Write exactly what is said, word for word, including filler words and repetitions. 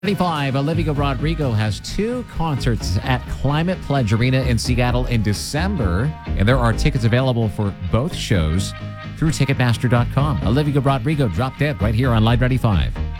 thirty-five, Olivia Rodrigo has two concerts at Climate Pledge Arena in Seattle in December, and there are tickets available for both shows through Ticketmaster dot com. Olivia Rodrigo, Drop Dead, right here on Live ninety-five.